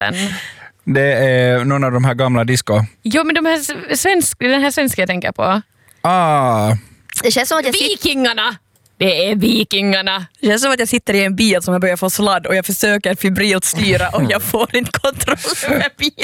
Det är någon av de här gamla disco. Jo, men den här svenska jag tänker på. Det känns som att Vikingarna! Det är Vikingarna. Det känns som att jag sitter i en bil som jag börjar få sladd och jag försöker febrilt styra och jag får inte kontroll över bilen.